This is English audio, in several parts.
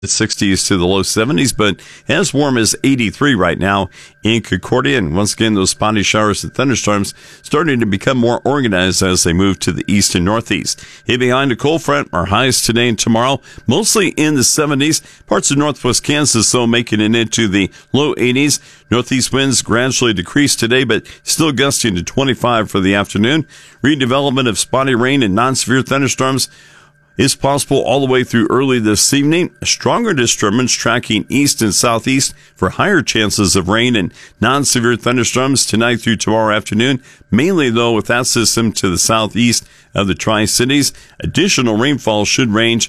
60s to the low 70s, but as warm as 83 right now in Concordia. And once again, those spotty showers and thunderstorms starting to become more organized as they move to the east and northeast. Hey, behind a cold front, our highs today and tomorrow, mostly in the 70s. Parts of northwest Kansas, though, making it into the low 80s. Northeast winds gradually decrease today, but still gusting to 25 for the afternoon. Redevelopment of spotty rain and non-severe thunderstorms is possible all the way through early this evening. A stronger disturbance tracking east and southeast for higher chances of rain and non-severe thunderstorms tonight through tomorrow afternoon, mainly, though, with that system to the southeast of the Tri-Cities. Additional rainfall should range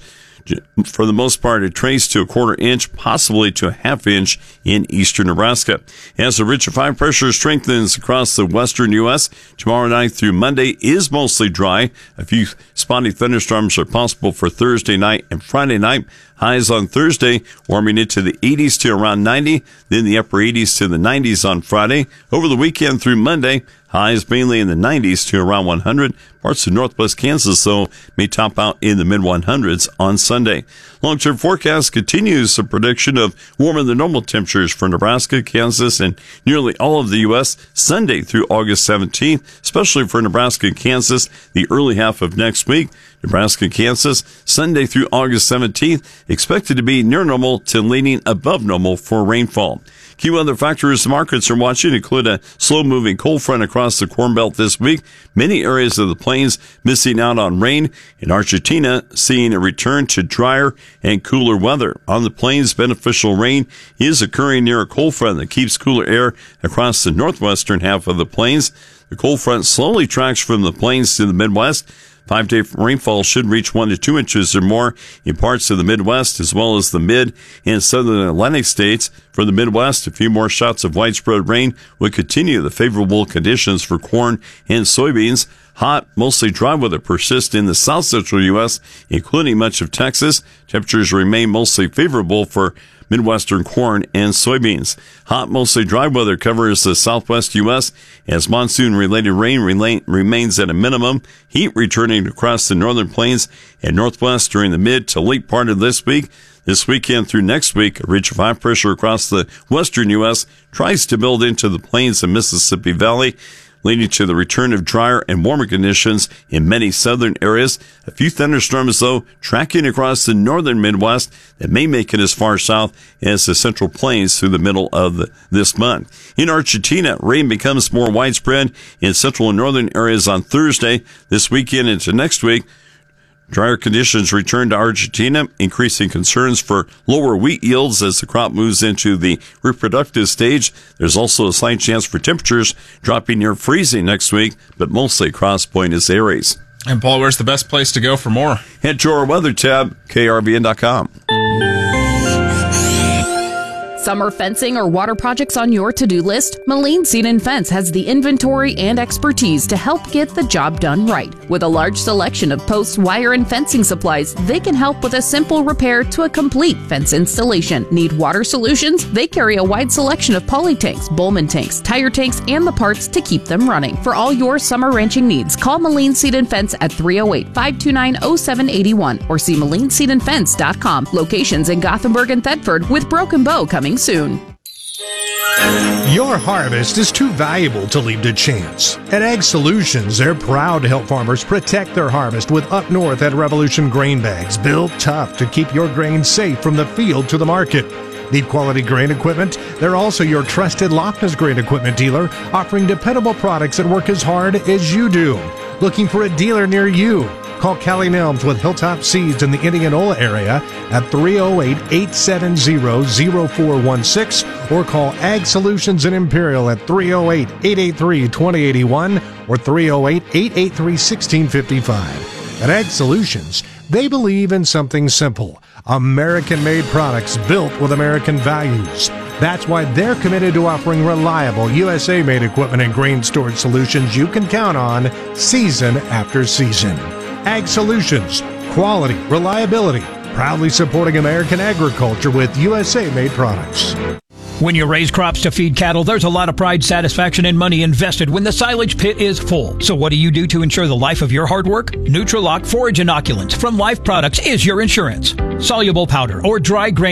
for the most part, a trace to a quarter inch, possibly to a half inch in eastern Nebraska. As the ridge of high pressure strengthens across the western U.S., tomorrow night through Monday is mostly dry. A few spotty thunderstorms are possible for Thursday night and Friday night. Highs on Thursday warming into the 80s to around 90, then the upper 80s to the 90s on Friday. Over the weekend through Monday, highs mainly in the 90s to around 100. Parts of northwest Kansas, though, may top out in the mid-100s on Sunday. Long-term forecast continues a prediction of warmer than normal temperatures for Nebraska, Kansas, and nearly all of the U.S. Sunday through August 17th, especially for Nebraska and Kansas the early half of next week. Nebraska, Kansas, Sunday through August 17th, expected to be near normal to leaning above normal for rainfall. Key weather factors the markets are watching include a slow-moving cold front across the Corn Belt this week. Many areas of the plains missing out on rain. In Argentina, seeing a return to drier and cooler weather. On the plains, beneficial rain is occurring near a cold front that keeps cooler air across the northwestern half of the plains. The cold front slowly tracks from the plains to the Midwest. 5-day rainfall should reach 1 to 2 inches or more in parts of the Midwest, as well as the mid and southern Atlantic states. For the Midwest, a few more shots of widespread rain would continue the favorable conditions for corn and soybeans. Hot, mostly dry weather persists in the south central U.S., including much of Texas. Temperatures remain mostly favorable for Midwestern corn and soybeans. Hot, mostly dry weather covers the southwest U.S. as monsoon-related rain remains at a minimum. Heat returning across the northern plains and northwest during the mid to late part of this week. This weekend through next week, a ridge of high pressure across the western U.S. tries to build into the plains of Mississippi Valley, leading to the return of drier and warmer conditions in many southern areas. A few thunderstorms, though, tracking across the northern Midwest that may make it as far south as the central plains through the middle of this month. In Argentina, rain becomes more widespread in central and northern areas on Thursday. This weekend into next week, drier conditions return to Argentina, increasing concerns for lower wheat yields as the crop moves into the reproductive stage. There's also a slight chance for temperatures dropping near freezing next week, but mostly across Buenos Aires. And Paul, where's the best place to go for more? Head to our weather tab, krvn.com. Summer fencing or water projects on your to-do list? Moline Seed & Fence has the inventory and expertise to help get the job done right. With a large selection of posts, wire, and fencing supplies, they can help with a simple repair to a complete fence installation. Need water solutions? They carry a wide selection of poly tanks, Bowman tanks, tire tanks, and the parts to keep them running. For all your summer ranching needs, call Moline Seed & Fence at 308-529-0781 or see MolineSeedandFence.com. Locations in Gothenburg and Thetford, with Broken Bow coming soon. Your harvest is too valuable to leave to chance. At Ag Solutions, they're proud to help farmers protect their harvest with Up North at Revolution grain bags, built tough to keep your grain safe from the field to the market. Need quality grain equipment? They're also your trusted Loftus grain equipment dealer, offering dependable products that work as hard as you do. Looking for a dealer near you? Call Callie Nelms with Hilltop Seeds in the Indianola area at 308-870-0416 or call Ag Solutions in Imperial at 308-883-2081 or 308-883-1655. At Ag Solutions, they believe in something simple: American-made products built with American values. That's why they're committed to offering reliable USA-made equipment and grain storage solutions you can count on season after season. Ag Solutions, quality, reliability, proudly supporting American agriculture with USA-made products. When you raise crops to feed cattle, there's a lot of pride, satisfaction, and money invested when the silage pit is full. So what do you do to ensure the life of your hard work? Nutrilock Forage Inoculants from Life Products is your insurance. Soluble powder or dry grain